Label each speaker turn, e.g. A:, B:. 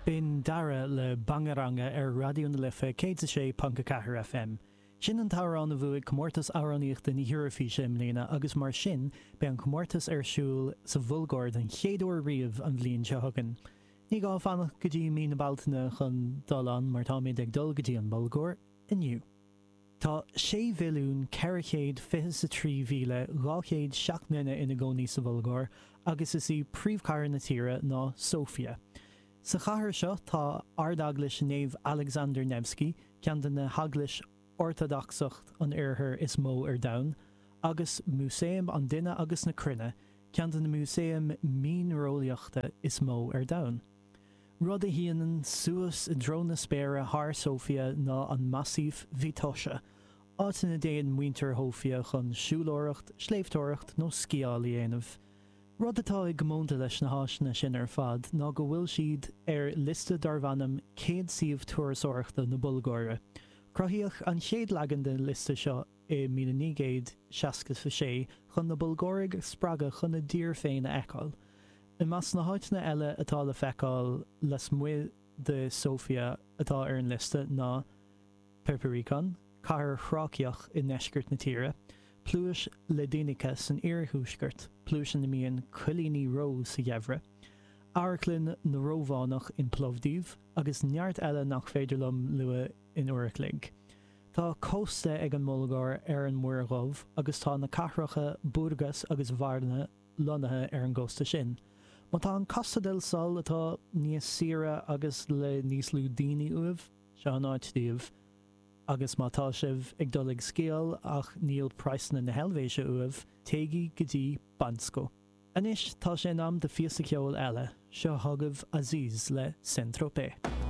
A: Bín dara le bangaranga radio na lifa céad sé panca cahar FM. Sin an tárán a bhuaig comórtas áraníocht den Eurovision mléna agus mar sin be an comórtas siúl sa bhulgóir den chéadúir riamh an bhliain se hagan. Ní gá fannach go dtí mí na baltaine chun dulán mar tá méid ag dul go dtí an bulgóir inniu. Tá 6 mhilliún 453 mhíle 279 ina gcónaí sa bhulgóir agus is í príomhchar na tíre ná Sofia. Sa chathair seo tá ardaglis néamh Alexander Nevsky cean den na haglis orthodoxacht an iarthar is mó ar domhan, agus Músaeum an Duine agus na Cruinne cean den na Músaeum Mínreolaíochta is mó ar domhan. Rud a híanaan suas i drón na spéire thar Sofia ná an massíh Vítoise, áit na déan muintear Hófia chun siúlóireacht, sléibhtóireacht nó sciálaí aanamh. Rud atá ag gomónta leis na háisina sin ar fad ná go bhfuil siad ar lista darbhanam céad siomh tuarasóireachta na Bulgáire. Cruthaíodh an chéad leagan den lista seo i 1966 chun na Bulgóraigh spreaga chun na dír féin a fheiceáil. I meas na háitna eile atá le feiceáil les muid de Sofia atá ar an lista ná Peperican, cahar chráceach i neisgurt na tíre, Pluis Ledinica san iarthúsgurt, Pluis na míon Colíní Ró sa Gheimhre, Airclinn na Rómhánach in Plovdiv, agus neart eile nach féidirlumm lua in Uiriclig. Tá cósta ag an mulgáir ar an Muirghóibh agus tá na cathracha Burgas agus Varna lonathe ar an gcósta sin. Má tá an Costa del Sol atá níos sira agus le níos lú daoine uamh, se an áitdíomh, agus má tá sibh ag dul ag scéal ach níl praisna na heilvéise uamh, téigi go dtí Bansko. Anis tá sé am de fiasta ceol eile, seo thugah Aziz le Saint-Tropez.